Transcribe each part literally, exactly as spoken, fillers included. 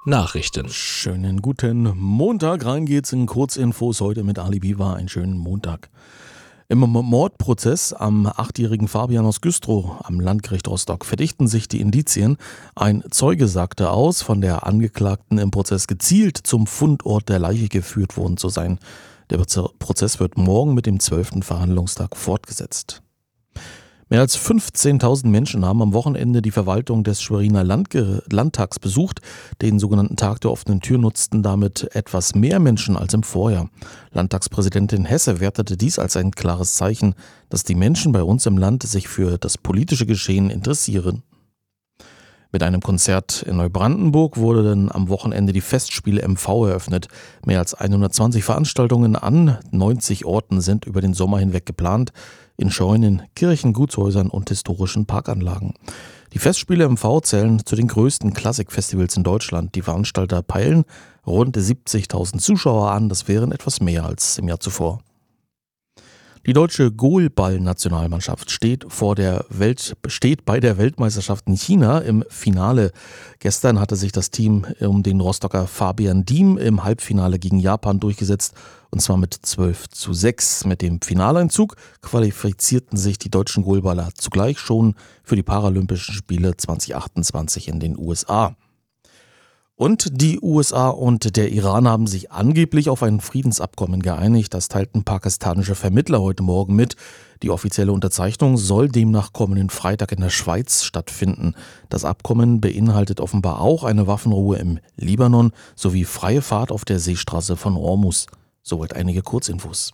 Nachrichten. Schönen guten Montag. Rein geht's in Kurzinfos heute mit Ali Biwa. Einen schönen Montag. Im Mordprozess am achtjährigen Fabian aus Güstrow am Landgericht Rostock verdichten sich die Indizien. Ein Zeuge sagte aus, von der Angeklagten im Prozess gezielt zum Fundort der Leiche geführt worden zu sein. Der Prozess wird morgen mit dem zwölften Verhandlungstag fortgesetzt. Mehr als fünfzehntausend Menschen haben am Wochenende die Verwaltung des Schweriner Landge- Landtags besucht. Den sogenannten Tag der offenen Tür nutzten damit etwas mehr Menschen als im Vorjahr. Landtagspräsidentin Hesse wertete dies als ein klares Zeichen, dass die Menschen bei uns im Land sich für das politische Geschehen interessieren. Mit einem Konzert in Neubrandenburg wurde dann am Wochenende die Festspiele M V eröffnet. Mehr als hundertzwanzig Veranstaltungen an neunzig Orten sind über den Sommer hinweg geplant. In Scheunen, Kirchen, Gutshäusern und historischen Parkanlagen. Die Festspiele M V zählen zu den größten Klassikfestivals in Deutschland. Die Veranstalter peilen rund siebzigtausend Zuschauer an. Das wären etwas mehr als im Jahr zuvor. Die deutsche Goalball-Nationalmannschaft steht vor der Welt, steht bei der Weltmeisterschaft in China im Finale. Gestern hatte sich das Team um den Rostocker Fabian Diem im Halbfinale gegen Japan durchgesetzt, und zwar mit zwölf zu sechs. Mit dem Finaleinzug qualifizierten sich die deutschen Goalballer zugleich schon für die Paralympischen Spiele zwanzig achtundzwanzig in den U S A. Und die U S A und der Iran haben sich angeblich auf ein Friedensabkommen geeinigt. Das teilten pakistanische Vermittler heute Morgen mit. Die offizielle Unterzeichnung soll demnach kommenden Freitag in der Schweiz stattfinden. Das Abkommen beinhaltet offenbar auch eine Waffenruhe im Libanon sowie freie Fahrt auf der Seestraße von Hormuz. Soweit einige Kurzinfos.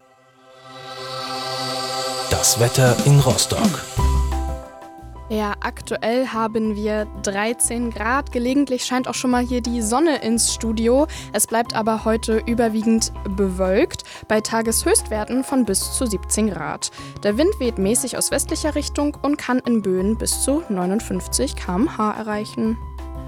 Das Wetter in Rostock. Ja, aktuell haben wir dreizehn Grad. Gelegentlich scheint auch schon mal hier die Sonne ins Studio. Es bleibt aber heute überwiegend bewölkt, bei Tageshöchstwerten von bis zu siebzehn Grad. Der Wind weht mäßig aus westlicher Richtung und kann in Böen bis zu neunundfünfzig Kilometer pro Stunde erreichen.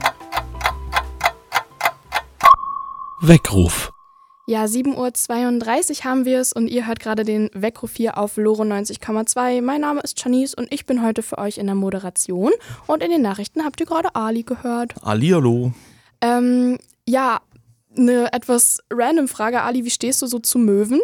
Weckruf. Ja, sieben Uhr zweiunddreißig haben wir es und ihr hört gerade den Weckruf hier auf Loro neunzig Komma zwei. Mein Name ist Janice und ich bin heute für euch in der Moderation. Und in den Nachrichten habt ihr gerade Ali gehört. Ali, hallo. Ähm, ja, eine etwas random Frage. Ali, wie stehst du so zu Möwen?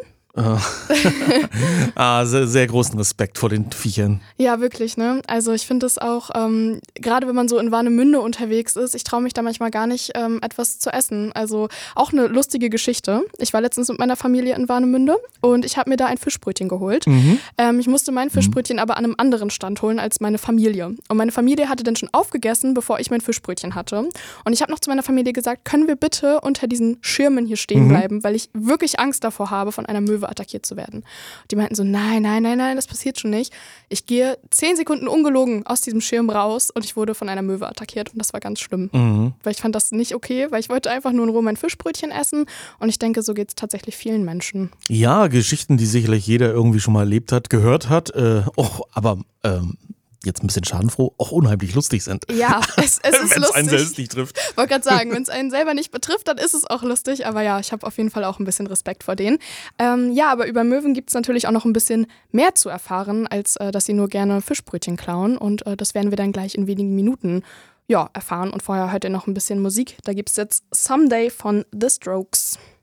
ah, sehr, sehr großen Respekt vor den Viechern. Ja, wirklich, ne? Also ich finde es auch, ähm, gerade wenn man so in Warnemünde unterwegs ist, ich traue mich da manchmal gar nicht, ähm, etwas zu essen. Also auch eine lustige Geschichte. Ich war letztens mit meiner Familie in Warnemünde und ich habe mir da ein Fischbrötchen geholt. Mhm. Ähm, ich musste mein Fischbrötchen mhm. aber an einem anderen Stand holen als meine Familie. Und meine Familie hatte dann schon aufgegessen, bevor ich mein Fischbrötchen hatte. Und ich habe noch zu meiner Familie gesagt, können wir bitte unter diesen Schirmen hier stehen mhm. bleiben, weil ich wirklich Angst davor habe, von einer Möwe attackiert zu werden. Die meinten so, nein, nein, nein, nein, das passiert schon nicht. Ich gehe zehn Sekunden ungelogen aus diesem Schirm raus und ich wurde von einer Möwe attackiert und das war ganz schlimm. Mhm. Weil ich fand das nicht okay, weil ich wollte einfach nur in Ruhe mein Fischbrötchen essen und ich denke, so geht es tatsächlich vielen Menschen. Ja, Geschichten, die sicherlich jeder irgendwie schon mal erlebt hat, gehört hat, äh, oh, aber ähm jetzt ein bisschen schadenfroh, auch unheimlich lustig sind. Ja, es, es ist lustig. Wenn es einen selbst nicht trifft. Ich wollte gerade sagen, wenn es einen selber nicht betrifft, dann ist es auch lustig. Aber ja, ich habe auf jeden Fall auch ein bisschen Respekt vor denen. Ähm, ja, aber über Möwen gibt es natürlich auch noch ein bisschen mehr zu erfahren, als äh, dass sie nur gerne Fischbrötchen klauen. Und äh, das werden wir dann gleich in wenigen Minuten ja, erfahren. Und vorher hört ihr noch ein bisschen Musik. Da gibt es jetzt Someday von The Strokes.